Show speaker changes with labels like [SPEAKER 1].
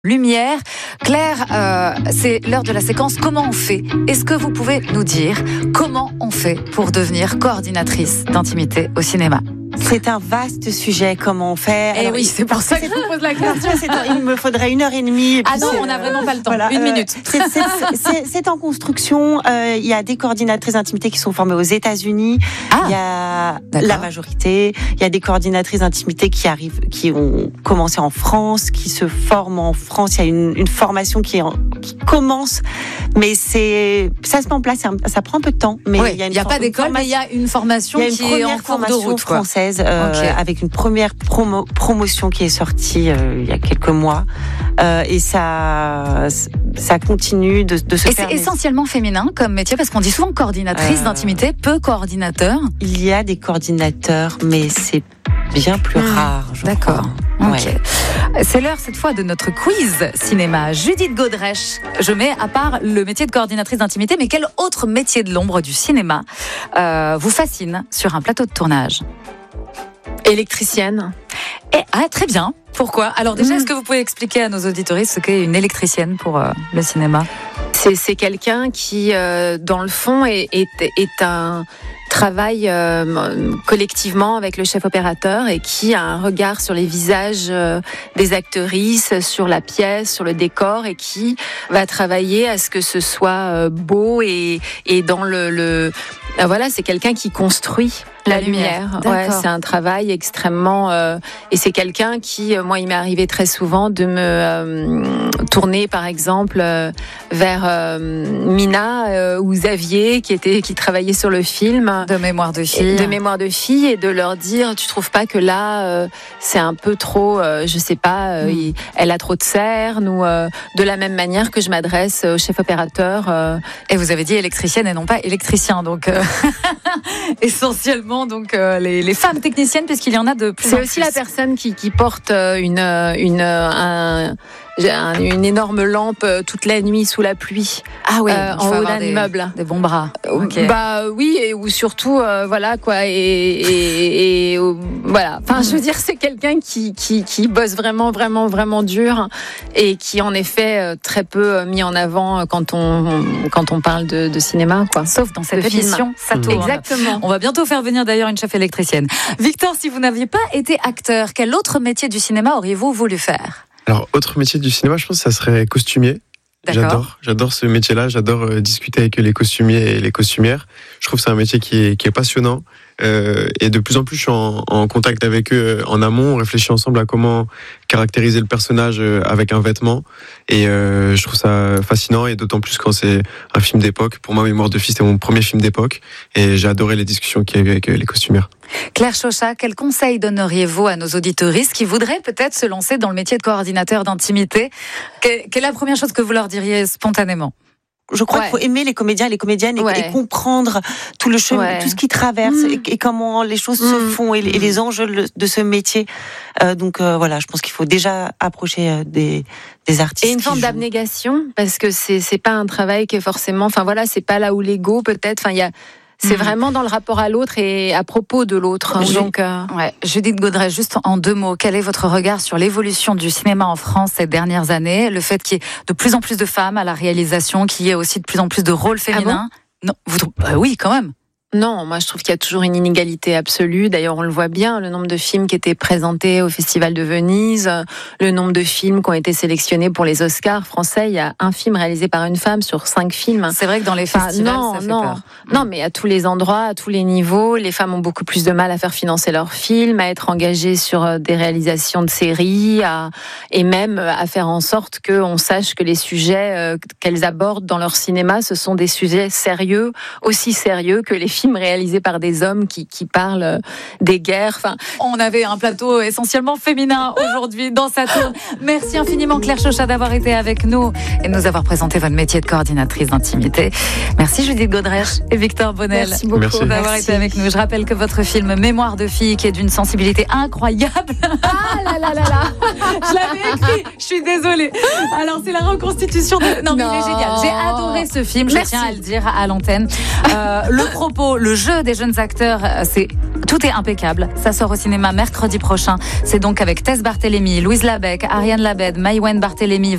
[SPEAKER 1] Lumière. Claire, c'est l'heure de la séquence Comment on fait ? Est-ce que vous pouvez nous dire comment on fait pour devenir coordinatrice d'intimité au cinéma ?
[SPEAKER 2] C'est un vaste sujet, comment on fait.
[SPEAKER 1] Alors, oui, c'est pour ça que je vous pose la question.
[SPEAKER 2] Il me faudrait 1h30.
[SPEAKER 1] Ah non, on n'a vraiment pas le temps. Voilà, 1 minute.
[SPEAKER 2] C'est en construction. Il y a des coordinatrices d'intimité qui sont formées aux États-Unis. Il y a la majorité. Il y a des coordinatrices d'intimité qui ont commencé en France, qui se forment en France. Il y a une formation qui commence, mais ça se met en place. Ça prend un peu de temps. Mais
[SPEAKER 1] il n'y a pas d'école, mais il y a une formation qui est en cours de route,
[SPEAKER 2] française. Avec une première promotion qui est sortie il y a quelques mois et ça continue de se faire.
[SPEAKER 1] Et c'est essentiellement féminin comme métier parce qu'on dit souvent coordinatrice d'intimité, peu coordinateur.
[SPEAKER 2] Il y a des coordinateurs, mais c'est bien plus rare.
[SPEAKER 1] D'accord.
[SPEAKER 2] Crois.
[SPEAKER 1] Okay. C'est l'heure cette fois de notre quiz cinéma. Judith Godrèche, je mets à part le métier de coordinatrice d'intimité, mais quel autre métier de l'ombre du cinéma vous fascine sur un plateau de tournage ?
[SPEAKER 3] Électricienne.
[SPEAKER 1] Très bien. Pourquoi ? Alors déjà, est-ce que vous pouvez expliquer à nos auditoristes ce qu'est une électricienne pour le cinéma ?
[SPEAKER 3] C'est quelqu'un qui, dans le fond, est un travail collectivement avec le chef opérateur et qui a un regard sur les visages des actrices, sur la pièce, sur le décor et qui va travailler à ce que ce soit beau et dans voilà, c'est quelqu'un qui construit la lumière. Ouais, c'est un travail extrêmement et c'est quelqu'un qui, moi, il m'est arrivé très souvent de me tourner, par exemple, vers Mina ou Xavier, qui travaillait sur le film
[SPEAKER 1] de Mémoire de fille,
[SPEAKER 3] et de leur dire, tu trouves pas que là, c'est un peu trop, je sais pas, elle a trop de cernes ou de la même manière que je m'adresse au chef opérateur.
[SPEAKER 1] Et vous avez dit électricienne et non pas électricien, donc essentiellement donc les femmes techniciennes, puisqu'il y en a de plus en plus.
[SPEAKER 3] C'est aussi la personne qui porte une énorme lampe toute la nuit sous la pluie.
[SPEAKER 1] Ah oui,
[SPEAKER 3] en haut d'un immeuble.
[SPEAKER 1] Des bons bras. Okay.
[SPEAKER 3] Bah oui, ou surtout voilà quoi et voilà. Enfin, je veux dire, c'est quelqu'un qui bosse vraiment dur et qui en effet très peu mis en avant quand on parle de cinéma, quoi.
[SPEAKER 1] Sauf dans cette émission, ça tourne.
[SPEAKER 3] Exactement.
[SPEAKER 1] On va bientôt faire venir d'ailleurs une chef électricienne. Victor, si vous n'aviez pas été acteur, quel autre métier du cinéma auriez-vous voulu faire ?
[SPEAKER 4] Alors, autre métier du cinéma, je pense que ça serait costumier.
[SPEAKER 1] D'accord.
[SPEAKER 4] J'adore ce métier-là, j'adore discuter avec les costumiers et les costumières. Je trouve que c'est un métier qui est passionnant. Et de plus en plus, je suis en contact avec eux en amont. On réfléchit ensemble à comment caractériser le personnage avec un vêtement. Et je trouve ça fascinant, et d'autant plus quand c'est un film d'époque. Pour moi, Mémoire de fille, c'était mon premier film d'époque. Et j'ai adoré les discussions qu'il y a eu avec les costumières.
[SPEAKER 1] Claire Chauchat, quel conseil donneriez-vous à nos auditeuristes qui voudraient peut-être se lancer dans le métier de coordinateur d'intimité ? Quelle est la première chose que vous leur diriez spontanément ?
[SPEAKER 2] Je crois qu'il faut aimer les comédiens et les comédiennes et comprendre tout le chemin, tout ce qu'ils traversent et comment les choses se font et les enjeux de ce métier. Donc voilà, je pense qu'il faut déjà approcher des artistes.
[SPEAKER 3] Et une forme d'abnégation, parce que c'est pas un travail qui est forcément, enfin voilà, c'est pas là où l'ego peut-être, enfin il y a. C'est vraiment dans le rapport à l'autre et à propos de l'autre. Donc,
[SPEAKER 1] Judith Godrèche, juste en 2 mots, quel est votre regard sur l'évolution du cinéma en France ces dernières années ? Le fait qu'il y ait de plus en plus de femmes à la réalisation, qu'il y ait aussi de plus en plus de rôles féminins. Non, oui, quand même.
[SPEAKER 3] Non, moi je trouve qu'il y a toujours une inégalité absolue. D'ailleurs, on le voit bien, le nombre de films qui étaient présentés au Festival de Venise, le nombre de films qui ont été sélectionnés pour les Oscars français. Il y a un film réalisé par une femme sur 5 films.
[SPEAKER 1] C'est vrai que dans les festivals, ça fait peur.
[SPEAKER 3] Non, mais à tous les endroits, à tous les niveaux, les femmes ont beaucoup plus de mal à faire financer leurs films, à être engagées sur des réalisations de séries, et même à faire en sorte qu'on sache que les sujets qu'elles abordent dans leur cinéma, ce sont des sujets sérieux, aussi sérieux que les films réalisés par des hommes qui parlent des guerres. Enfin,
[SPEAKER 1] on avait un plateau essentiellement féminin aujourd'hui dans sa tour. Merci infiniment Claire Chauchat d'avoir été avec nous et de nous avoir présenté votre métier de coordinatrice d'intimité. Merci Judith Godrèche et Victor Bonnel.
[SPEAKER 3] Merci beaucoup
[SPEAKER 1] d'avoir été avec nous. Je rappelle que votre film Mémoire de fille, qui est d'une sensibilité incroyable.
[SPEAKER 3] Ah là là.
[SPEAKER 1] Je l'avais écrit. Je suis désolée. Alors c'est la reconstitution de. Non, mais il est génial. J'ai adoré ce film. Je tiens à le dire à l'antenne. Le propos, le jeu des jeunes acteurs, tout est impeccable. Ça sort au cinéma mercredi prochain. C'est donc avec Tess Barthélémy, Louise Labecque, Ariane Labed, Maïwen Barthélémy,